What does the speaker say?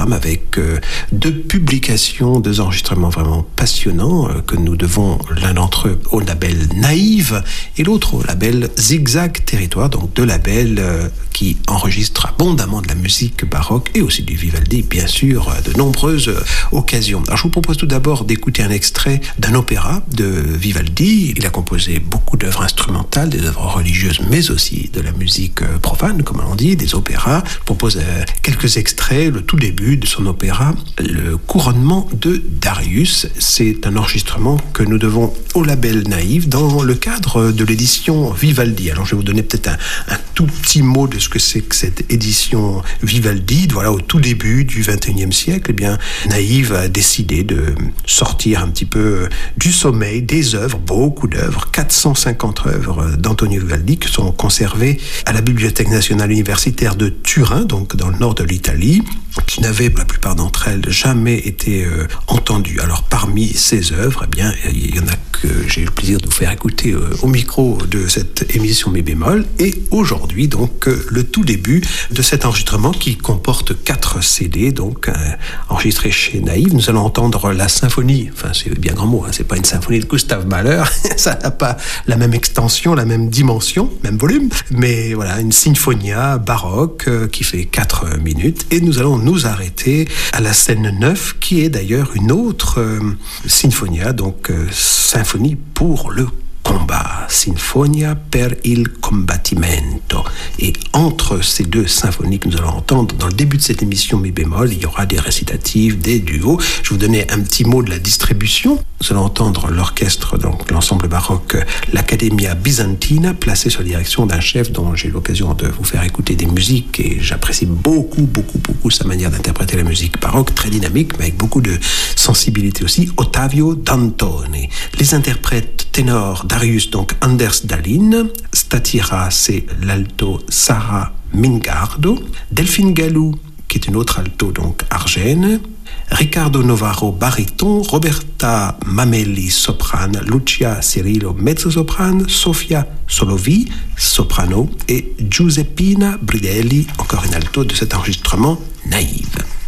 programme avec deux publications, deux enregistrements vraiment passionnants que nous devons l'un d'entre eux au label Naïve et l'autre au label Zigzag Territoire, donc deux labels qui enregistrent abondamment de la musique baroque et aussi du Vivaldi, bien sûr, à de nombreuses occasions. Alors je vous propose tout d'abord d'écouter un extrait d'un opéra de Vivaldi. Il a composé beaucoup d'œuvres instrumentales, des œuvres religieuses, mais aussi de la musique profane, comme on dit, des opéras. Je propose quelques extraits, le tout début de son opéra, Le couronnement de Darius. C'est un enregistrement que nous devons au label Naïve dans le cadre de l'édition Vivaldi. Alors je vais vous donner peut-être un tout petit mot de ce que c'est que cette édition Vivaldi. Voilà, au tout début du XXIe siècle, eh bien, Naïve a décidé de sortir un petit peu du sommeil des œuvres, beaucoup d'œuvres, 450 œuvres d'Antonio Vivaldi qui sont conservées à la Bibliothèque nationale universitaire de Turin, donc dans le nord de l'Italie, qui n'avaient, la plupart d'entre elles, jamais été entendues. Alors parmi ces œuvres, eh bien, il y en a que j'ai eu le plaisir de vous faire écouter au micro de cette émission Mi bémol, et aujourd'hui donc le tout début de cet enregistrement qui comporte 4 CD, donc enregistrés chez Naïve. Nous allons entendre la symphonie, enfin c'est bien grand mot, hein, c'est pas une symphonie de Gustav Mahler, ça n'a pas la même extension, la même dimension, même volume, mais voilà, une sinfonia baroque qui fait 4 minutes, et nous allons nous arrêter à la scène 9, qui est d'ailleurs une autre sinfonia, donc symphonie pour le combat, Sinfonia per il combattimento. Et entre ces deux symphonies que nous allons entendre dans le début de cette émission Mi bémol, il y aura des récitatifs, des duos. Je vais vous donner un petit mot de la distribution. Nous allons entendre l'orchestre, donc l'ensemble baroque, l'Accademia Bizantina, placé sous la direction d'un chef dont j'ai eu l'occasion de vous faire écouter des musiques, et j'apprécie beaucoup sa manière d'interpréter la musique baroque, très dynamique, mais avec beaucoup de sensibilité aussi, Ottavio Dantoni. Les interprètes ténors Darius, donc Anders Dahlin, Statira, c'est l'alto Sara Mingardo, Delphine Gallou, qui est une autre alto, donc argène, Riccardo Novaro, baryton, Roberta Mamelli, soprane, Lucia Cirillo, mezzo-soprane, Sofia Solovi, soprano, et Giuseppina Bridelli, encore une alto de cet enregistrement Naïve.